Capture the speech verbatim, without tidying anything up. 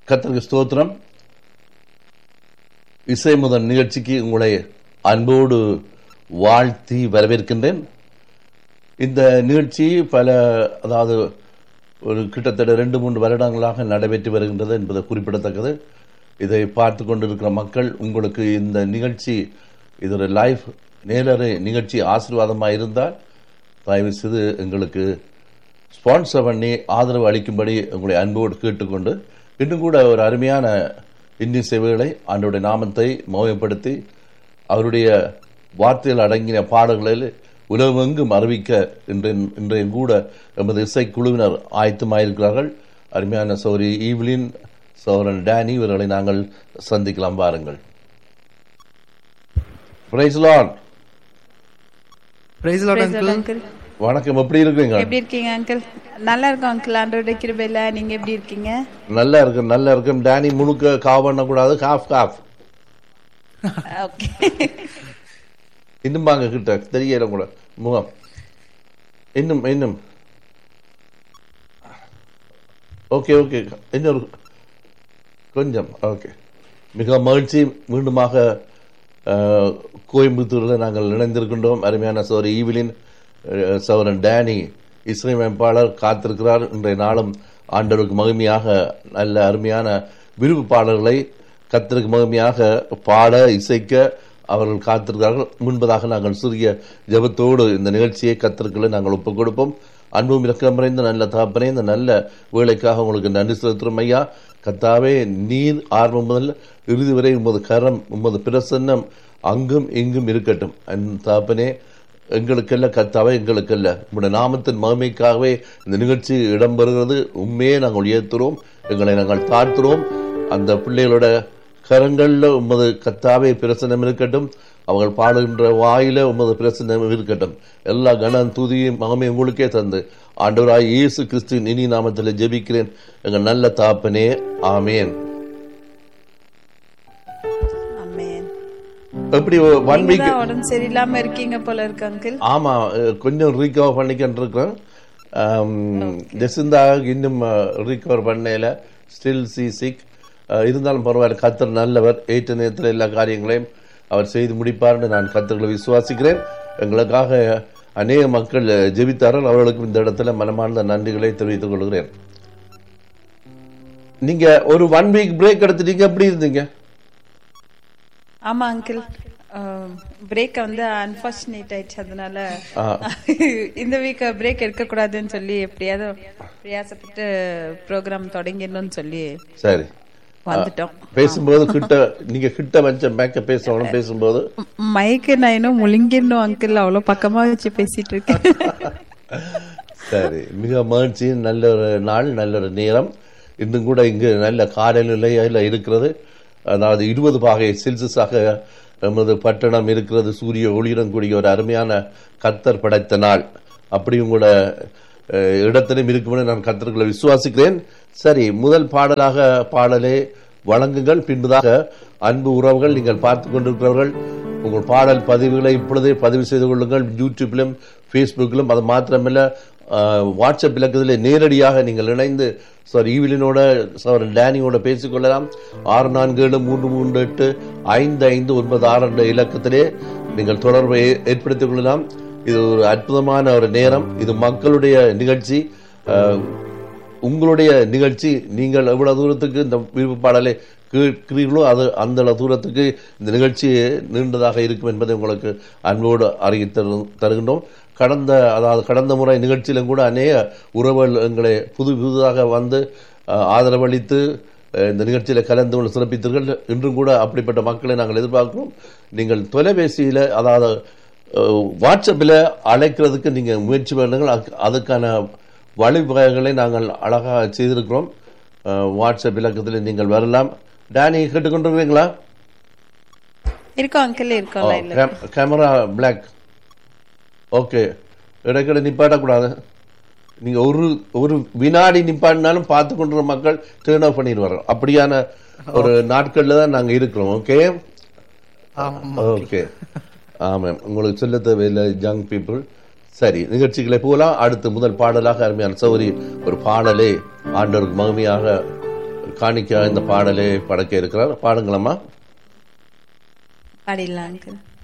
கர்த்தருக்கு ஸ்தோத்திரம். இசை முதல் நிகழ்ச்சிக்கு உங்களை அன்போடு வாழ்த்தி வரவேற்கின்றேன். இந்த நிகழ்ச்சி பல அதாவது ஒரு கிட்டத்தட்ட ரெண்டு மூன்று வருடங்களாக நடைபெற்று வருகின்றது என்பது குறிப்பிடத்தக்கது. இதை பார்த்து கொண்டிருக்கிற மக்கள், உங்களுக்கு இந்த நிகழ்ச்சி இது ஒரு லைவ் நேரலை நிகழ்ச்சி ஆசீர்வாதமாக இருந்தால் தயவு செய்து எங்களுக்கு ஸ்பான்சர் பண்ணி ஆதரவு அளிக்கும்படி உங்களை அன்போடு கேட்டுக்கொண்டு, இன்னும் கூட ஒரு அருமையான இந்தி சேவைகளை ஆண்டவருடைய நாமத்தை மகிமைப்படுத்தி அவருடைய வார்த்தைகள் அடங்கின பாடல்களில் உலகெங்கும் அறிவிக்க இன்றைய கூட எமது இசைக்குழுவினர் ஆயத்தமாயிருக்கிறார்கள். அருமையான சௌரி ஈவ்லின், சௌரன் டேனி இவர்களை நாங்கள் சந்திக்கலாம். வாருங்கள். Price Lord. Price Lord uncle. வணக்கம். எப்படி இருக்கீங்க? எப்படி இருக்கீங்க அங்கிள்? நல்லா இருக்கும் அங்கிள், ஆண்டவருடைய கிருபையில. நீங்க எப்படி இருக்கீங்க? நல்லா இருக்கு, நல்லா இருக்கும். டேனி முழுக்க காவ் பண்ண கூடாது, காஃப் காஃப். ஓகே. இன்னும் வாங்க கிட்ட, தெரியல கூட முகம். இன்னும் இன்னும் ஓகே ஓகே இன்னொரு கொஞ்சம் ஓகே. மிக மகிழ்ச்சி. மீண்டுமாக கோயம்புத்தூரில் நாங்கள் இணைந்திருக்கின்றோம். அருமையான சோரி ஈவிலின், சௌரன் டேனி இசையமைப்பாளர் காத்திருக்கிறார். இன்றைய நாளும் ஆண்டவருக்கு மகிமையாக நல்ல அருமையான விருப்பு பாடல்களை கர்த்தருக்கு மகிமையாக பாட இசைக்க அவர்கள் காத்திருக்கிறார்கள். முன்பதாக நாங்கள் சிறிய ஜெபத்தோடு இந்த நிகழ்ச்சியை கர்த்தருக்குள்ளே நாங்கள் ஒப்புக் கொடுப்போம். அன்பும் இரக்கம் நிறைந்த நல்ல தகப்பனே, இந்த நல்ல வேலைக்காக உங்களுக்கு நன்றி செலுத்துகிறோம் ஐயா. கர்த்தாவே, நீர் ஆரம்பம் முதல் இறுதி வரை உமது கரம், உமது பிரசன்னம் அங்கும் இங்கும் இருக்கட்டும். அந்த தகப்பனே, எங்களுக்கல்ல கர்த்தாவே, எங்களுக்கல்ல, உங்களுடைய நாமத்தின் மகிமைக்காகவே இந்த நிகழ்ச்சி இடம்பெறுகிறது. உண்மையே நாங்கள் உயர்த்துறோம், எங்களை நாங்கள் தாழ்த்துறோம். அந்த பிள்ளைகளோட கரங்களில் உமது கர்த்தாவே பிரசன்னம் இருக்கட்டும். அவர்கள் பாடுகின்ற வாயில உமது பிரசன்னம் இருக்கட்டும். எல்லா கனம் துதியும் மகிமையும் உங்களுக்கே தந்து ஆண்டவராய் இயேசு கிறிஸ்துவின் இனி நாமத்தில் ஜெபிக்கிறேன் எங்கள் நல்ல தகப்பனே, ஆமேன். எப்படி ஒன் வீக் உடம்பு சரியில்லாம இருக்கீங்க போல இருக்கு அங்கிள்? ஆமா, கொஞ்சம் ரீகவர் பண்ணிக்கிட்டு இருக்கேன். ஜெசிந்தா இன்னும் ரீகவர் பண்ணல, ஸ்டில் சி சிக். இருந்தாலும் பரவாயில்ல, கர்த்தர் நல்லவர். ஏற்ற நேரத்தில் எல்லா காரியங்களையும் அவர் செய்து முடிப்பார்னு நான் கர்த்தர்களை விசுவாசிக்கிறேன். எங்களுக்காக அநேக மக்கள் ஜெபித்தார்கள். அவர்களுக்கும் இந்த இடத்துல மனமார்ந்த நன்றிகளை தெரிவித்துக் கொள்கிறேன். நீங்க ஒரு ஒன் வீக் பிரேக் எடுத்துட்டீங்க, எப்படி இருந்தீங்க? ஆமா அங்கிள், பிரேக் வந்து அன்பார்ச்சுனேட் ஆயிடுச்சு. அதனால இந்த வீக் பிரேக் எடுக்க கூடாதுன்னு சொல்லி எப்படியாவது பிரயாசப்பட்டு ப்ரோக்ராம் தொடங்கிடணும்னு சொல்லி சரி வந்துட்டோம். பேசும்போது கிட்ட நீங்க கிட்ட வச்ச மேக்க பேசணும். பேசும்போது மைக்கு நான் இன்னும் முழுங்கிடணும் அங்கிள், அவ்வளவு பக்கமா வச்சு பேசிட்டு இருக்கேன். சரி, மிக மகிழ்ச்சி. நல்ல ஒரு நாள், நல்ல ஒரு நேரம். இன்னும் கூட இங்கு நல்ல காலநிலையில இருக்கிறது. அதாவது இருபது பாகை செல்சியஸாக நமது பட்டணம் இருக்கிறது. சூரிய ஒளியுடன் கூடிய ஒரு அருமையான கர்த்தர் படைத்த நாள். அப்படியும் கூட இடத்திலும் இருக்கும்னு நான் கர்த்தர்களை விசுவாசிக்கிறேன். சரி, முதல் பாடலாக பாடலே வழங்குங்கள். பின்பதாக அன்பு உறவுகள், நீங்கள் பார்த்து கொண்டிருக்கிறவர்கள் உங்கள் பாடல் பதிவுகளை இப்பொழுதே பதிவு செய்து கொள்ளுங்கள். யூடியூப்பிலும் ஃபேஸ்புக்கிலும். அது மாத்திரமில்ல, வாட்ஸ்அப் இலக்கத்தில் நேரடியாக நீங்கள் இணைந்து சார் ஈவிலினோட சார் டேனியோட பேசிக்கொள்ளலாம். ஆறு நான்கு ஏழு மூன்று மூன்று எட்டு ஐந்து ஐந்து ஒன்பது ஆறு என்ற இலக்கத்திலே நீங்கள் தொடர்பை ஏற்படுத்திக் கொள்ளலாம். இது ஒரு அற்புதமான ஒரு நேரம். இது மக்களுடைய நிகழ்ச்சி, உங்களுடைய நிகழ்ச்சி. நீங்கள் எவ்வளவு தூரத்துக்கு இந்த விருப்ப பாடலை கேட்கிறீர்களோ அது அந்த தூரத்துக்கு இந்த நிகழ்ச்சி நீண்டதாக இருக்கும் என்பதை உங்களுக்கு அன்போடு அறிவித்து தருகின்றோம். கடந்த அதாவது கடந்த முறை நிகழ்ச்சியிலும் கூட அநேக உறவுகள் எங்களை புது புதுதாக வந்து ஆதரவளித்து இந்த நிகழ்ச்சியில் கலந்து கொண்டு சிறப்பித்தீர்கள். இன்றும் கூட அப்படிப்பட்ட மக்களை நாங்கள் எதிர்பார்க்கிறோம். நீங்கள் தொலைபேசியில் அதாவது வாட்ஸ்அப்பில் அழைக்கிறதுக்கு நீங்கள் முயற்சி பண்ணுங்கள். அதுக்கான வழிவகைகளை நாங்கள் அழகாக செய்திருக்கிறோம். வாட்ஸ்அப் இலக்கத்தில் நீங்கள் வரலாம். டேனி கேட்டுக்கொண்டிருக்கீங்களா? இருக்கோம் அங்கிள், இருக்கோம். Camera black. ஓகே, இடைக்கிட நிப்பாட்டக்கூடாது. நீங்க ஒரு ஒரு வினாடி நிப்பாட்டினாலும் பார்த்து கொண்டிருக்கிற மக்கள் டேர்ன் ஆஃப் பண்ணிடுவாங்க. அப்படியான ஒரு நாட்கள்ல தான் நாங்க இருக்கிறோம். ஓகே ஓகே ஆமாம், உங்களுக்கு சொல்ல தேவையில்லை யங் பீப்புள். சரி, நிகழ்ச்சிகளை போகலாம். அடுத்து முதல் பாடலாக அருமையான சௌரி ஒரு பாடலே ஆண்டவருக்கு மகிமையாக காணிக்க இந்த பாடலை படைக்க இருக்கிறார். பாடுங்களம்மா. பாடிடலாம் அங்கிள்.